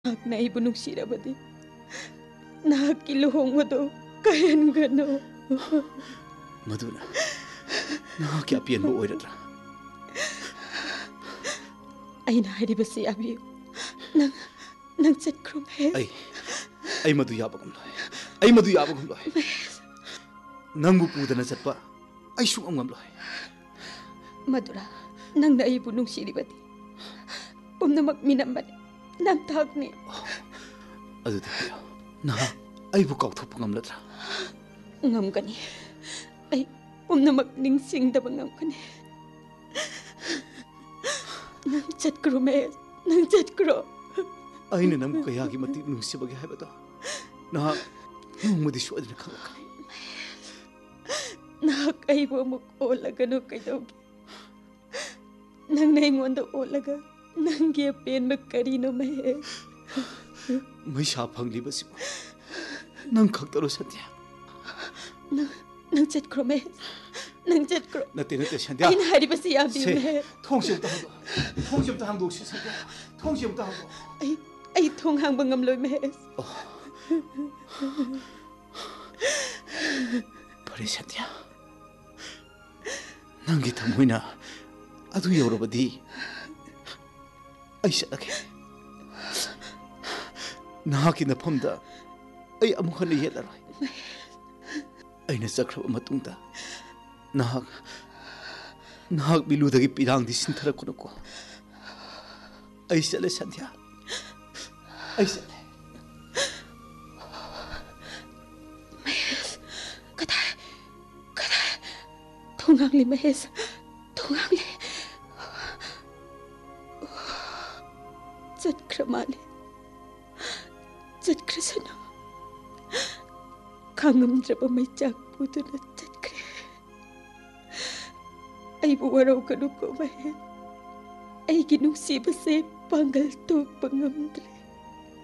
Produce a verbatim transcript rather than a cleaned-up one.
ꯅꯍꯥꯛꯅ ꯑꯩꯕꯨ ꯅꯨꯡꯁꯤꯔꯕꯗꯤ ꯅꯍꯥꯛꯀꯤ ꯂꯨꯍꯣꯡꯕꯗꯨ ꯀꯥꯏꯍꯟꯒꯅꯨ꯫ ꯃꯗꯨꯅ ꯅꯍꯥꯛꯀꯤ ꯑꯄꯦꯟꯕ ꯑꯣꯏꯔꯗ꯭ꯔꯥ? ꯑꯩꯅ ꯍꯥꯏꯔꯤꯕꯁꯤ ꯌꯥꯕꯤꯌꯨ꯫ ꯅꯪ ꯅꯪ ꯆꯠꯈ꯭ꯔꯣ ꯃꯍꯦꯁ꯫ ꯑꯩ ꯑꯩ ꯃꯗꯨ ꯌꯥꯕ ꯉꯝꯂꯣꯏ꯫ ꯑꯩ ꯃꯗꯨ ꯌꯥꯕ ꯉꯝꯂꯣꯏ꯫ ꯅꯪꯕꯨ ꯄꯨꯗꯅ ꯆꯠꯄ ꯑꯩ ꯁꯨꯡꯉꯝ ꯉꯝꯂꯣꯏ꯫ ꯃꯗꯨꯔꯥ, ꯅꯪꯅ ꯑꯩꯕꯨ ꯅꯨꯡꯁꯤꯔꯤꯕꯗꯤ ꯄꯨꯝꯅꯃꯛ ꯃꯤꯅꯝꯕꯅꯤ, ꯅꯝꯊꯥꯛꯅꯤ꯫ ꯑꯗꯨꯗꯤ ꯍꯥꯏꯌꯣ, ꯅꯍꯥꯛ ꯑꯩꯕꯨ ꯀꯥꯎꯊꯣꯛꯄ ꯉꯝꯂꯗ꯭ꯔꯥ? ꯉꯝꯒꯅꯤ꯫ ꯑꯩ ꯄꯨꯝꯅꯃꯛ ꯅꯤꯡꯁꯤꯡꯗꯕ ꯉꯝꯒꯅꯤ꯫ ꯅꯪ ꯆꯠꯈ꯭ꯔꯣ ꯃꯍꯦꯁ, ꯅꯪ ꯆꯠꯈ꯭ꯔꯣ꯫ ꯑꯩꯅ ꯅꯪꯕꯨ ꯀꯌꯥꯒꯤ ꯃꯇꯤꯛ ꯅꯨꯡꯁꯤꯕꯒꯦ ꯍꯥꯏꯕꯗꯣ ꯅꯍꯥꯛ ꯅꯣꯡꯃꯗꯤ ꯁꯣꯏꯗꯅ ꯈꯪꯂꯛꯀꯅꯤ꯫ ꯅꯍꯥꯛ ꯑꯩꯕꯨ ꯑꯃꯨꯛ ꯑꯣꯜꯂꯒꯅꯨ ꯀꯩꯗꯧꯒꯦ? ꯅꯪꯅ ꯑꯩꯉꯣꯟꯗ ꯑꯣꯜꯂꯒ ꯅꯪꯒꯤ ꯑꯄꯦꯟꯕ ꯀꯔꯤꯅꯣ ꯃꯍꯦꯁ? ꯃꯩꯁꯥ ꯐꯪꯂꯤꯕꯁꯤꯕꯨ ꯅꯪ ꯈꯛꯇꯔꯣ ꯁꯟꯙ꯭ꯌꯥ? ꯅꯪ ꯅꯪ ꯆꯠꯈ꯭ꯔꯣ ꯃꯍꯦꯁ, ꯅꯪ ꯆꯠꯈ꯭ꯔꯣ꯫ ꯅꯠꯇꯦ ꯅꯠꯇꯦ ꯁꯟꯙ꯭ꯌꯥ, ꯑꯩꯅ ꯍꯥꯏꯔꯤꯕꯁꯤ ꯌꯥꯕꯤꯌꯨ ꯁꯦ ꯃꯍꯦꯁ꯫ ꯊꯣꯡꯁꯤ ꯑꯝꯇ ꯍꯥꯡꯗꯣꯛ ꯊꯣꯡꯁꯤ ꯑꯝꯇ ꯍꯥꯡꯗꯣꯛꯁꯤ ꯁꯟꯙ꯭ꯌꯥ, ꯊꯣꯡꯁꯤ ꯑꯝꯇ ꯍꯥꯡꯗꯣꯛ꯫ ꯑꯩ ꯑꯩ ꯊꯣꯡ ꯍꯥꯡꯕ ꯉꯝꯂꯣꯏ ꯃꯍꯦꯁ꯫ ꯐꯔꯦ ꯁꯟꯙ꯭ꯌꯥ, ꯅꯪꯒꯤ ꯊꯃꯣꯏꯅ ꯑꯗꯨ ꯌꯧꯔꯕꯗꯤ ꯑꯩ ꯆꯠꯂꯒꯦ꯫ ꯅꯍꯥꯛꯀꯤ ꯅꯐꯝꯗ ꯑꯩ ꯑꯃꯨꯛ ꯍꯟꯅ ꯌꯦꯠꯂꯔꯣꯏ꯫ ꯑꯩꯅ ꯆꯠꯈ꯭ꯔꯕ ꯃꯇꯨꯡꯗ ꯅꯍꯥꯛ ꯅꯍꯥꯛ ꯃꯤꯂꯨꯗꯒꯤ ꯄꯤꯔꯥꯡꯗꯤ ꯁꯤꯟꯊꯔꯛꯀꯅꯨꯀꯣ꯫ ꯑꯩ ꯆꯠꯂꯦ ꯁꯟꯙ꯭ꯌꯥ, ꯑꯩ ꯆꯠꯂꯦ꯫ ꯃꯍꯦꯁ, ꯀꯗꯥꯏ ꯀꯗꯥꯏ? ꯊꯣꯡ ꯍꯥꯡꯂꯤ ꯃꯍꯦꯁ, ꯊꯣꯡ ꯍꯥꯡꯂꯤ꯫ ꯆꯠꯈ꯭ꯔ ꯃꯥꯜꯂꯦ, ꯆꯠꯈ꯭ꯔꯁꯅꯨ꯫ ꯈꯥꯡꯉꯝꯗ꯭ꯔꯕ ꯃꯩꯆꯥꯛ ꯄꯨꯗꯨꯅ ꯆꯠꯈ꯭ꯔꯦ꯫ ꯑꯩꯕꯨ ꯋꯥꯔꯧꯒꯅꯨꯀꯣ ꯃꯍꯦꯁ, ꯑꯩꯒꯤ ꯅꯨꯡꯁꯤꯕꯁꯦ ꯄꯥꯡꯒꯜ ꯊꯣꯛꯄ ꯉꯝꯗ꯭ꯔꯦ꯫